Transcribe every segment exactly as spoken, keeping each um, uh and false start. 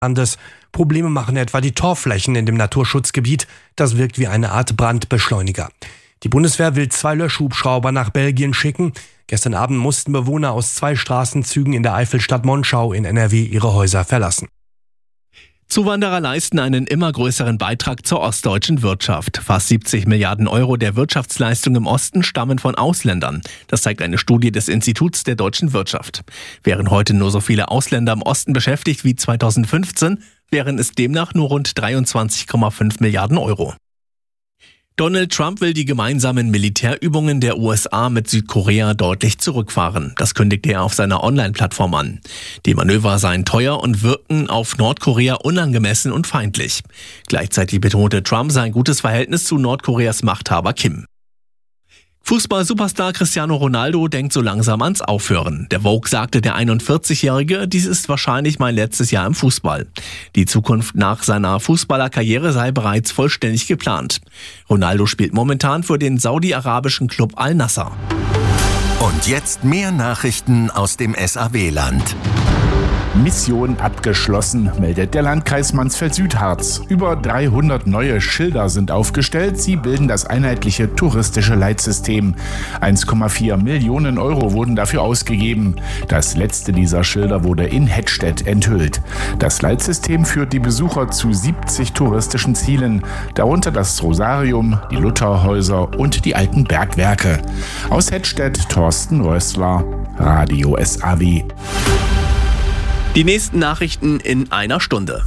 Landes. Probleme machen etwa die Torflächen in dem Naturschutzgebiet. Das wirkt wie eine Art Brandbeschleuniger. Die Bundeswehr will zwei Löschhubschrauber nach Belgien schicken. Gestern Abend mussten Bewohner aus zwei Straßenzügen in der Eifelstadt Monschau in N R W ihre Häuser verlassen. Zuwanderer leisten einen immer größeren Beitrag zur ostdeutschen Wirtschaft. Fast siebzig Milliarden Euro der Wirtschaftsleistung im Osten stammen von Ausländern. Das zeigt eine Studie des Instituts der deutschen Wirtschaft. Wären heute nur so viele Ausländer im Osten beschäftigt wie zweitausendfünfzehn, wären es demnach nur rund dreiundzwanzig Komma fünf Milliarden Euro. Donald Trump will die gemeinsamen Militärübungen der U S A mit Südkorea deutlich zurückfahren. Das kündigte er auf seiner Online-Plattform an. Die Manöver seien teuer und wirken auf Nordkorea unangemessen und feindlich. Gleichzeitig betonte Trump sein gutes Verhältnis zu Nordkoreas Machthaber Kim. Fußball-Superstar Cristiano Ronaldo denkt so langsam ans Aufhören. Der Vogue sagte der einundvierzigjährige, dies ist wahrscheinlich mein letztes Jahr im Fußball. Die Zukunft nach seiner Fußballerkarriere sei bereits vollständig geplant. Ronaldo spielt momentan für den saudi-arabischen Club Al-Nassr. Und jetzt mehr Nachrichten aus dem S A W-Land. Mission abgeschlossen, meldet der Landkreis Mansfeld-Südharz. Über dreihundert neue Schilder sind aufgestellt. Sie bilden das einheitliche touristische Leitsystem. eins Komma vier Millionen Euro wurden dafür ausgegeben. Das letzte dieser Schilder wurde in Hettstedt enthüllt. Das Leitsystem führt die Besucher zu siebzig touristischen Zielen, darunter das Rosarium, die Lutherhäuser und die alten Bergwerke. Aus Hettstedt, Thorsten Rössler, Radio S A W. Die nächsten Nachrichten in einer Stunde.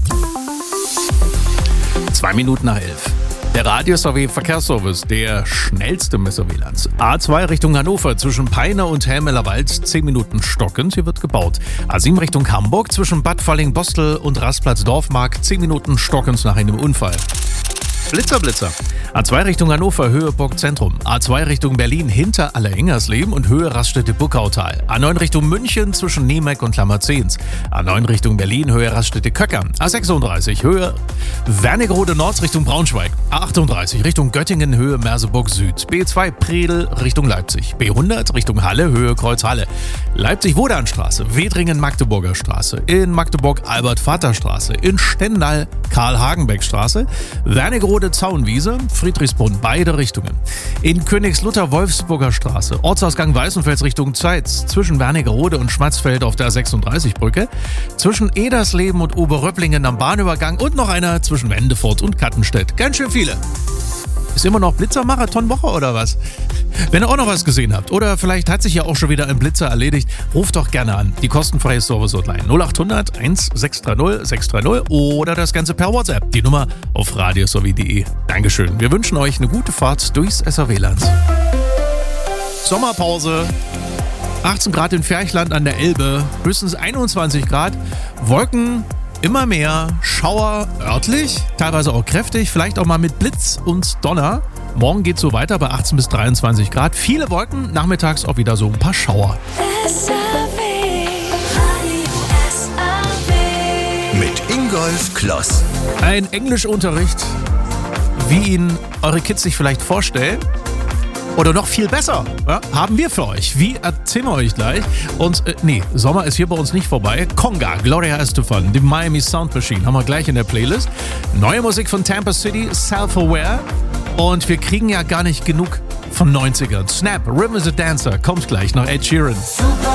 Zwei Minuten nach elf. Der Radio S A W Verkehrsservice, der schnellste im S A W-Land. A zwei Richtung Hannover zwischen Peine und Helmellerwald, zehn Minuten stockend, hier wird gebaut. A sieben Richtung Hamburg zwischen Bad Falling-Bostel und Rastplatz Dorfmark, zehn Minuten stockend nach einem Unfall. Blitzer, Blitzer. A zwei Richtung Hannover, Höhe Burgzentrum. A zwei Richtung Berlin, hinter Allerengersleben und Höhe Raststätte-Buckautal. A neun Richtung München zwischen Niemeck und Lammerzehns. A neun Richtung Berlin, Höhe Raststätte-Köckern. A sechsunddreißig, Höhe Wernigerode Nord Richtung Braunschweig. A achtunddreißig Richtung Göttingen, Höhe Merseburg Süd. B zwei Predel Richtung Leipzig. B hundert Richtung Halle, Höhe Kreuzhalle. Leipzig-Wodanstraße, Wedringen-Magdeburger Straße. In Magdeburg Albert-Vater-Straße. In Stendal Karl-Hagenbeck-Straße. Wernigerode Zaunwiese, Friedrichsbrunn, beide Richtungen. In Königslutter Wolfsburger Straße, Ortsausgang Weißenfels Richtung Zeitz, zwischen Wernigerode und Schmatzfeld auf der A sechsunddreißig Brücke, zwischen Edersleben und Oberröpplingen am Bahnübergang und noch einer zwischen Wendefurt und Kattenstedt. Ganz schön viele. Ist immer noch Blitzer-Marathon-Woche oder was? Wenn ihr auch noch was gesehen habt oder vielleicht hat sich ja auch schon wieder ein Blitzer erledigt, ruft doch gerne an. Die kostenfreie Service-Hotline null achthundert eins sechs drei null sechs drei null oder das Ganze per WhatsApp. Die Nummer auf radio s a w punkt d e. Dankeschön. Wir wünschen euch eine gute Fahrt durchs S A W-Land. Sommerpause. achtzehn Grad in Ferchland an der Elbe, höchstens einundzwanzig Grad. Wolken immer mehr, Schauer örtlich, teilweise auch kräftig, vielleicht auch mal mit Blitz und Donner. Morgen geht's so weiter bei achtzehn bis dreiundzwanzig Grad. Viele Wolken, nachmittags auch wieder so ein paar Schauer. S A W, Radio S A W. Mit Ingolf Kloss. Ein Englischunterricht, wie ihn eure Kids sich vielleicht vorstellen. Oder noch viel besser, ja, haben wir für euch. Wie, erzählen wir euch gleich. Und äh, nee, Sommer ist hier bei uns nicht vorbei. Conga, Gloria Estefan, die Miami Sound Machine haben wir gleich in der Playlist. Neue Musik von Tampa City, Self-Aware. Und wir kriegen ja gar nicht genug von neunzigern. Snap, Rhythm is a Dancer, kommt gleich nach Ed Sheeran.